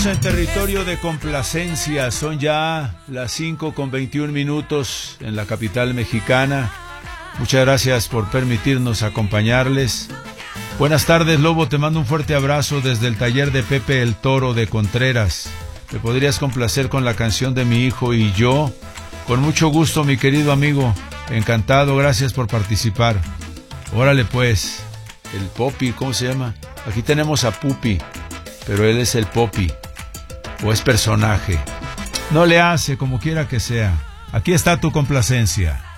En territorio de complacencia, son ya las 5:21 en la capital mexicana. Muchas gracias por permitirnos acompañarles. Buenas tardes, Lobo, te mando un fuerte abrazo desde el taller de Pepe el Toro de Contreras. ¿Me podrías complacer con la canción de Mi Hijo y Yo? Con mucho gusto, mi querido amigo. Encantado, gracias por participar. Órale pues, el Popi, ¿cómo se llama? Aquí tenemos a Pupi, pero él es el Popi. ¿O es personaje? No le hace, como quiera que sea. Aquí está tu complacencia.